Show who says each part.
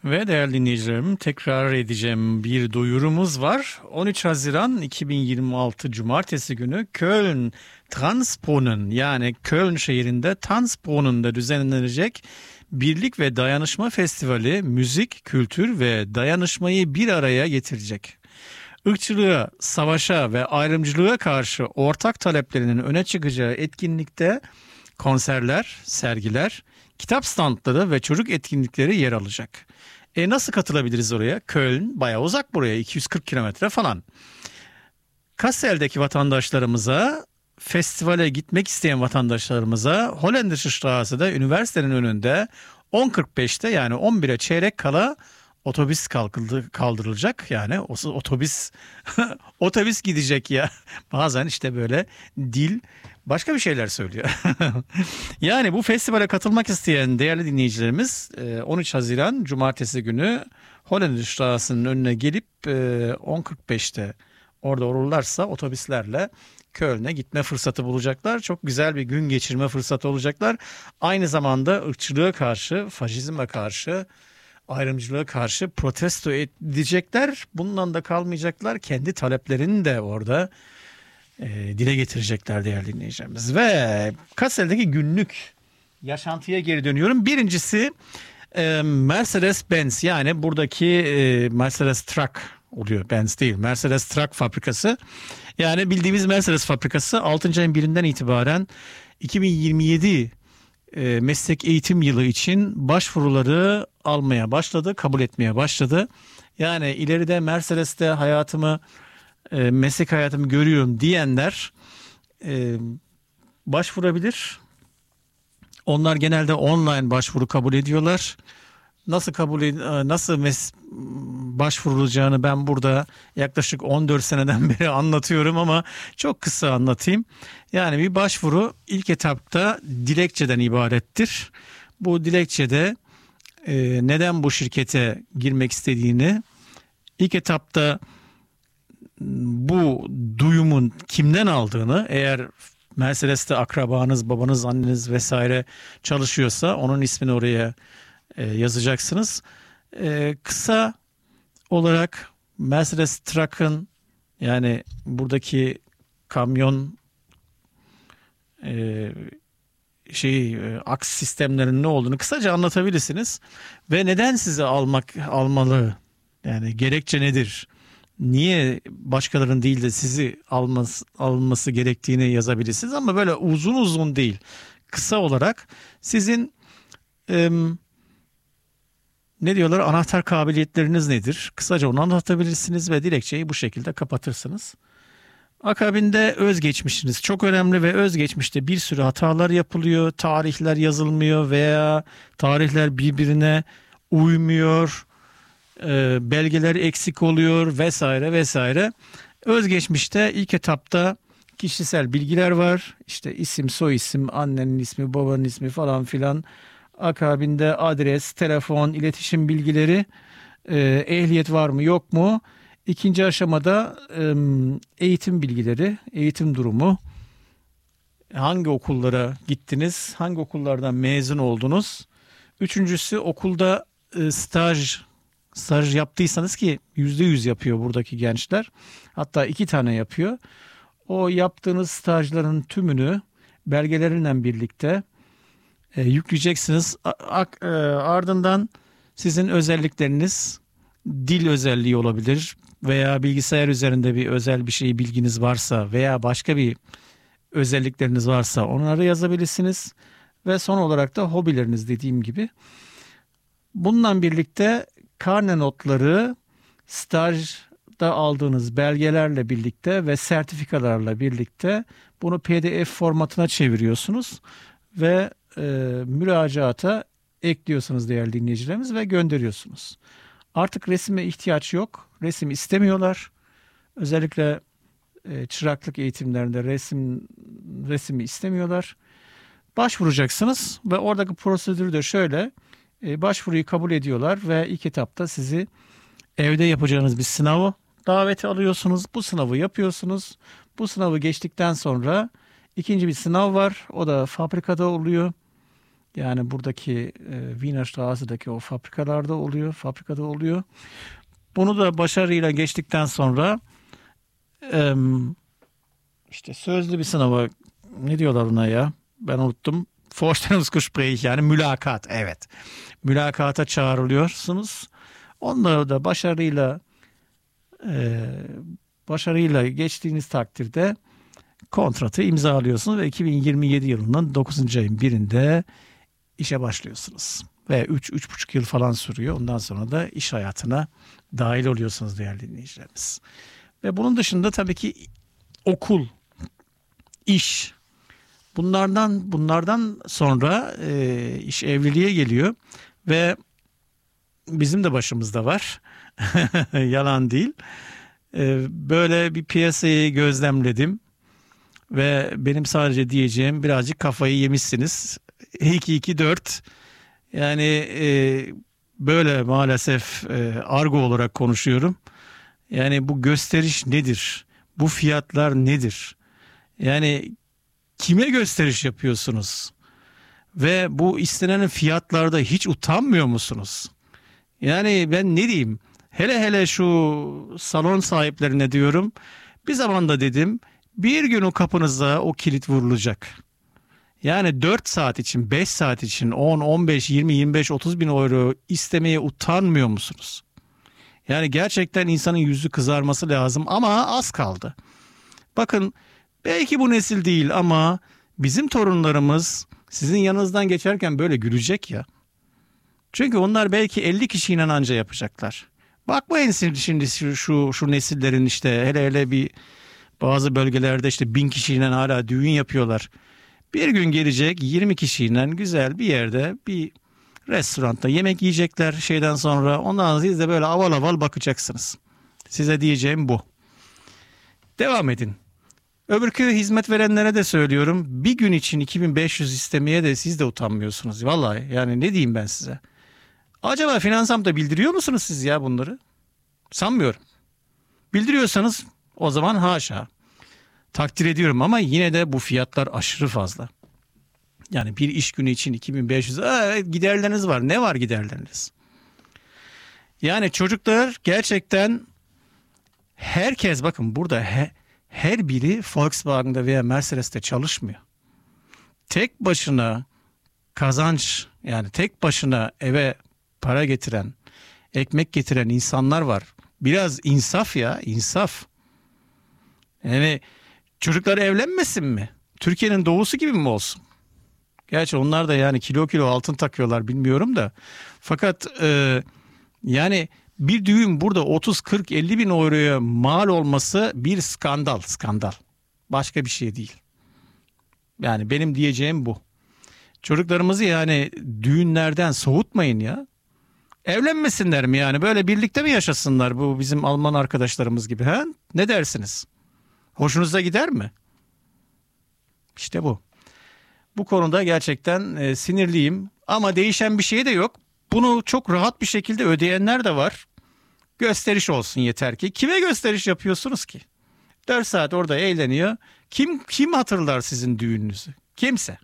Speaker 1: Ve değerli dinleyicilerim, tekrar edeceğim bir duyurumuz var. 13 Haziran 2026 Cumartesi günü Köln Tanzbrunnen, yani Köln şehrinde Tanzbrunnen'da düzenlenecek Birlik ve Dayanışma Festivali müzik, kültür ve dayanışmayı bir araya getirecek. Irkçılığa, savaşa ve ayrımcılığa karşı ortak taleplerinin öne çıkacağı etkinlikte konserler, sergiler, kitap standları ve çocuk etkinlikleri yer alacak. Nasıl katılabiliriz oraya? Köln bayağı uzak buraya, 240 kilometre falan. Kassel'deki vatandaşlarımıza, festivale gitmek isteyen vatandaşlarımıza Holländische Straße'de üniversitenin önünde 10.45'te, yani 11'e çeyrek kala otobüs kaldırılacak. Yani otobüs otobüs gidecek ya. Bazen işte böyle dil başka bir şeyler söylüyor. Yani bu festivale katılmak isteyen değerli dinleyicilerimiz 13 Haziran Cumartesi günü Holländische Straße'nin önüne gelip 10.45'te orada olurlarsa otobüslerle Köln'e gitme fırsatı bulacaklar. Çok güzel bir gün geçirme fırsatı olacaklar. Aynı zamanda ırkçılığa karşı, faşizme karşı, ayrımcılığa karşı protesto edecekler. Bundan da kalmayacaklar. Kendi taleplerini de orada dile getirecekler değerli dinleyicilerimiz. Ve Kassel'deki günlük yaşantıya geri dönüyorum. Birincisi Mercedes-Benz, yani buradaki Mercedes Truck oluyor. Benz değil, Mercedes Truck fabrikası. Yani bildiğimiz Mercedes fabrikası 6. ayın 1'inden itibaren 2027 meslek eğitim yılı için başvuruları almaya başladı, kabul etmeye başladı. Yani ileride Mercedes'te meslek hayatımı görüyorum diyenler başvurabilir. Onlar genelde online başvuru kabul ediyorlar. Nasıl başvurulacağını ben burada yaklaşık 14 seneden beri anlatıyorum ama çok kısa anlatayım. Yani bir başvuru ilk etapta dilekçeden ibarettir. Bu dilekçede neden bu şirkete girmek istediğini, ilk etapta bu duyumun kimden aldığını, eğer Mercedes'te akrabanız, babanız, anneniz vesaire çalışıyorsa onun ismini oraya yazacaksınız. Kısa olarak Mercedes Truck'ın, yani buradaki kamyon aks sistemlerinin ne olduğunu kısaca anlatabilirsiniz ve neden sizi almalı, yani gerekçe nedir? Niye başkalarının değil de sizi alması gerektiğini yazabilirsiniz, ama böyle uzun uzun değil, kısa olarak sizin ne diyorlar, anahtar kabiliyetleriniz nedir? Kısaca onu anlatabilirsiniz ve dilekçeyi bu şekilde kapatırsınız. Akabinde özgeçmişiniz çok önemli ve özgeçmişte bir sürü hatalar yapılıyor. Tarihler yazılmıyor veya tarihler birbirine uymuyor. Belgeler eksik oluyor vesaire vesaire. Özgeçmişte ilk etapta kişisel bilgiler var. İşte isim, soyisim, annenin ismi, babanın ismi falan filan. Akabinde adres, telefon, iletişim bilgileri, ehliyet var mı yok mu? İkinci aşamada eğitim bilgileri, eğitim durumu, hangi okullara gittiniz, hangi okullardan mezun oldunuz? Üçüncüsü okulda staj yaptıysanız, ki %100 yapıyor buradaki gençler, hatta 2 tane yapıyor. O yaptığınız stajların tümünü belgeleriyle birlikte yükleyeceksiniz. Ardından sizin özellikleriniz, dil özelliği olabilir veya bilgisayar üzerinde bir özel bir bilginiz varsa veya başka bir özellikleriniz varsa onları yazabilirsiniz. Ve son olarak da hobileriniz, dediğim gibi. Bununla birlikte karne notları, stajda aldığınız belgelerle birlikte ve sertifikalarla birlikte bunu PDF formatına çeviriyorsunuz ve müracaata ekliyorsunuz değerli dinleyicilerimiz ve gönderiyorsunuz. Artık resime ihtiyaç yok. Resim istemiyorlar. Özellikle çıraklık eğitimlerinde resimi istemiyorlar. Başvuracaksınız ve oradaki prosedür de şöyle. Başvuruyu kabul ediyorlar ve ilk etapta sizi evde yapacağınız bir sınavı daveti alıyorsunuz. Bu sınavı yapıyorsunuz. Bu sınavı geçtikten sonra ikinci bir sınav var. O da fabrikada oluyor. Yani buradaki Wiener Strasse'daki o fabrikada oluyor. Bunu da başarıyla geçtikten sonra e, işte sözlü bir sınava, ne diyorlar ona ya? Ben unuttum. Vorstellungsgespräch, yani mülakat. Evet. Mülakata çağrılıyorsunuz. Onları da başarıyla geçtiğiniz takdirde kontratı imzalıyorsunuz ve 2027 yılının 9. ayın birinde işe başlıyorsunuz. Ve 3,5 yıl falan sürüyor. Ondan sonra da iş hayatına dahil oluyorsunuz değerli dinleyicilerimiz. Ve bunun dışında tabii ki okul, iş. Bunlardan sonra iş evliliğe geliyor ve bizim de başımızda var. Yalan değil. Böyle bir piyasayı gözlemledim ve benim sadece diyeceğim, birazcık kafayı yemişsiniz. 2-2-4, yani böyle maalesef argo olarak konuşuyorum. Yani bu gösteriş nedir? Bu fiyatlar nedir? Yani kime gösteriş yapıyorsunuz? Ve bu istenen fiyatlarda hiç utanmıyor musunuz? Yani ben ne diyeyim? Hele şu salon sahiplerine diyorum. Bir zaman da dedim, bir gün o kapınıza o kilit vurulacak. Yani 4 saat için, 5 saat için 10, 15, 20, 25, 30 bin euro istemeye utanmıyor musunuz? Yani gerçekten insanın yüzü kızarması lazım ama az kaldı. Bakın, belki bu nesil değil ama bizim torunlarımız sizin yanınızdan geçerken böyle gülecek ya. Çünkü onlar belki 50 kişiyle anca yapacaklar. Bakmayın şimdi şu nesillerin, işte hele bir bazı bölgelerde işte 1000 kişiyle hala düğün yapıyorlar. Bir gün gelecek 20 kişiyle güzel bir yerde, bir restoranda yemek yiyecekler şeyden sonra. Ondan sonra siz de böyle aval aval bakacaksınız. Size diyeceğim bu. Devam edin. Öbürkü hizmet verenlere de söylüyorum. Bir gün için 2500 istemeye de siz de utanmıyorsunuz. Vallahi yani ne diyeyim ben size. Acaba Finansam'da bildiriyor musunuz siz ya bunları? Sanmıyorum. Bildiriyorsanız o zaman haşa. Takdir ediyorum ama yine de bu fiyatlar aşırı fazla. Yani bir iş günü için 2500, giderleriniz var. Ne var giderleriniz? Yani çocuklar gerçekten, herkes, bakın burada her biri Volkswagen'da veya Mercedes'te çalışmıyor. Tek başına kazanç, yani tek başına eve para getiren, ekmek getiren insanlar var. Biraz insaf ya, insaf. Yani çocuklar evlenmesin mi? Türkiye'nin doğusu gibi mi olsun? Gerçi onlar da yani kilo altın takıyorlar, bilmiyorum da. Fakat yani bir düğün burada 30, 40, 50 bin euroya mal olması bir skandal. Başka bir şey değil. Yani benim diyeceğim bu. Çocuklarımızı yani düğünlerden soğutmayın ya. Evlenmesinler mi yani? Böyle birlikte mi yaşasınlar bu bizim Alman arkadaşlarımız gibi? He? Ne dersiniz? Hoşunuza gider mi? İşte bu. Bu konuda gerçekten sinirliyim ama değişen bir şey de yok. Bunu çok rahat bir şekilde ödeyenler de var. Gösteriş olsun yeter ki. Kime gösteriş yapıyorsunuz ki? 4 saat orada eğleniyor. Kim hatırlar sizin düğününüzü? Kimse.